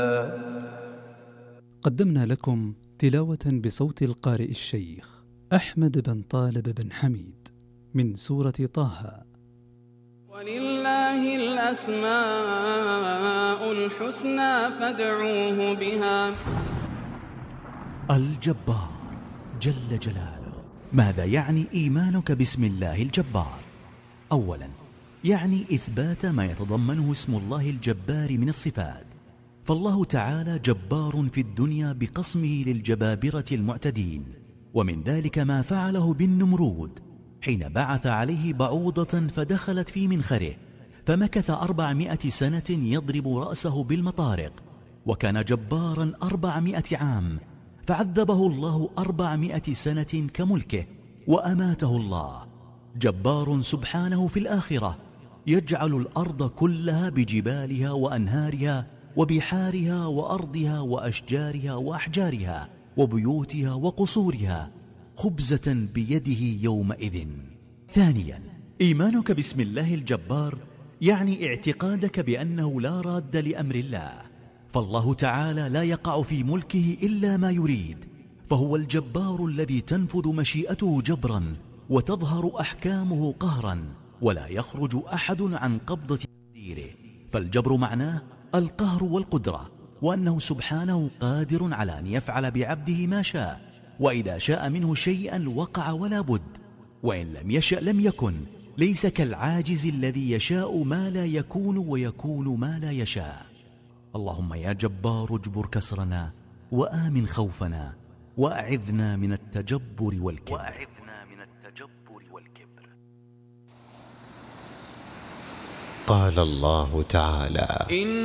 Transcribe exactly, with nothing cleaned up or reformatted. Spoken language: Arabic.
قدمنا لكم تلاوة بصوت القارئ الشيخ أحمد بن طالب بن حميد من سورة طه. ولله الأسماء الحسنى فادعوه بها. الجبار جل جلاله. ماذا يعني إيمانك باسم الله الجبار؟ أولا، يعني إثبات ما يتضمنه اسم الله الجبار من الصفات، فالله تعالى جبار في الدنيا بقسمه للجبابرة المعتدين، ومن ذلك ما فعله بالنمرود حين بعث عليه بعوضة فدخلت في منخره فمكث أربعمائة سنة يضرب رأسه بالمطارق، وكان جبارا أربعمائة عام، فعذبه الله أربعمائة سنة كملكه وأماته الله. جبار سبحانه في الآخرة، يجعل الأرض كلها بجبالها وأنهارها وبحارها وأرضها وأشجارها وأحجارها وبيوتها وقصورها خبزة بيده يومئذ. ثانيا، إيمانك باسم الله الجبار يعني اعتقادك بأنه لا راد لأمر الله، فالله تعالى لا يقع في ملكه إلا ما يريد، فهو الجبار الذي تنفذ مشيئته جبرا وتظهر أحكامه قهرا، ولا يخرج أحد عن قبضة تقديره. فالجبر معناه القهر والقدرة، وأنه سبحانه قادر على أن يفعل بعبده ما شاء، وإذا شاء منه شيئا وقع ولا بد، وإن لم يشأ لم يكن. ليس كالعاجز الذي يشاء ما لا يكون ويكون ما لا يشاء. اللهم يا جبار اجبر كسرنا وآمن خوفنا وأعذنا من التجبر والكبر, وأعذنا من التجبر والكبر. قال الله تعالى: